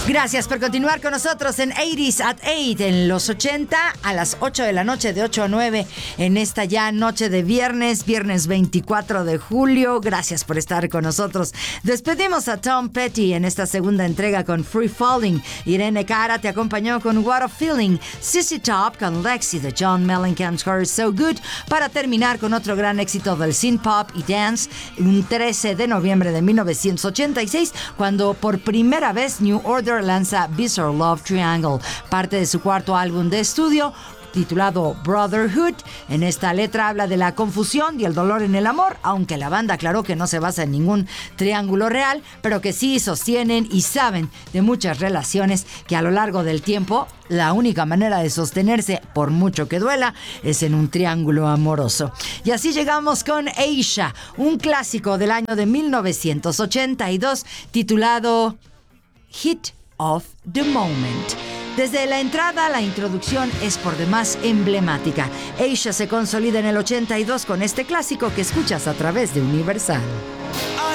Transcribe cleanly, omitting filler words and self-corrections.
Gracias por continuar con nosotros en 80s at 8, en los 80 a las 8 de la noche, de 8 a 9, en esta ya noche de viernes 24 de julio. Gracias por estar con nosotros. Despedimos a Tom Petty en esta segunda entrega con Free Falling. Irene Cara te acompañó con What a Feeling. ZZ Top con Lexi de John Mellencamp's Her So Good, para terminar con otro gran éxito del synth pop y dance, un 13 de noviembre de 1986, cuando por primera vez New Order lanza Bizarre Love Triangle, parte de su cuarto álbum de estudio titulado Brotherhood. En esta letra habla de la confusión y el dolor en el amor, aunque la banda aclaró que no se basa en ningún triángulo real, pero que sí sostienen y saben de muchas relaciones que a lo largo del tiempo la única manera de sostenerse, por mucho que duela, es en un triángulo amoroso. Y así llegamos con Aisha, un clásico del año de 1982 titulado Hit of the Moment. Desde la entrada, la introducción es por demás emblemática. Aisha se consolida en el 82 con este clásico que escuchas a través de Universal. I